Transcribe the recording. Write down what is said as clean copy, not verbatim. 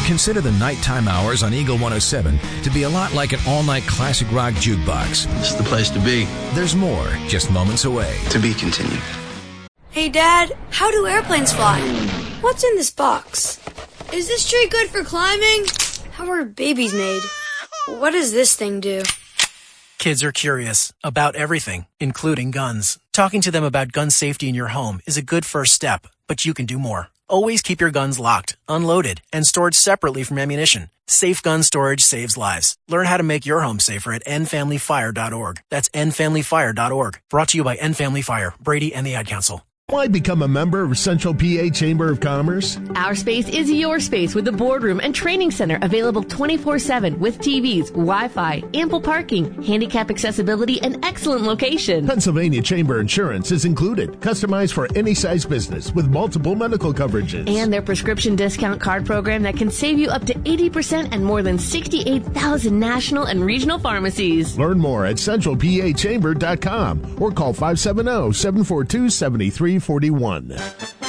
Consider the nighttime hours on Eagle 107 to be a lot like an all-night classic rock jukebox. This is the place to be. There's more just moments away. To be continued. Hey, Dad, how do airplanes fly? What's in this box? Is this tree good for climbing? How are babies made? What does this thing do? Kids are curious about everything, including guns. Talking to them about gun safety in your home is a good first step, but you can do more. Always keep your guns locked, unloaded, and stored separately from ammunition. Safe gun storage saves lives. Learn how to make your home safer at endfamilyfire.org. That's endfamilyfire.org. Brought to you by End Family Fire, Brady, and the Ad Council. Why become a member of Central PA Chamber of Commerce? Our space is your space with a boardroom and training center available 24/7 with TVs, Wi-Fi, ample parking, handicap accessibility, and excellent location. Pennsylvania Chamber Insurance is included, customized for any size business with multiple medical coverages. And their prescription discount card program that can save you up to 80% and more than 68,000 national and regional pharmacies. Learn more at centralpachamber.com or call 570-742-7341.